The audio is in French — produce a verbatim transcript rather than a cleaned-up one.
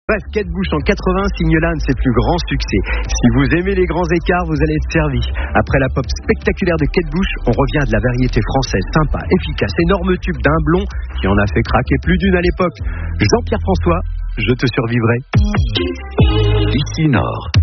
Bref, Kate Bush en quatre-vingts signe l'un de ses plus grands succès. Si vous aimez les grands écarts, vous allez être servi. Après la pop spectaculaire de Kate Bush, on revient à de la variété française, sympa, efficace, énorme tube d'un blond qui en a fait craquer plus d'une à l'époque. Jean-Pierre François, je te survivrai. Ici Nord.